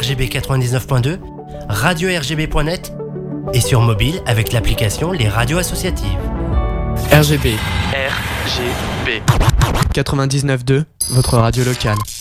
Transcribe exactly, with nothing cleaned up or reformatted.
G B quatre-vingt-dix-neuf point deux, radio R G B point net et sur mobile avec l'application Les Radios Associatives. R G B. R G B. quatre-vingt-dix-neuf point deux, votre radio locale.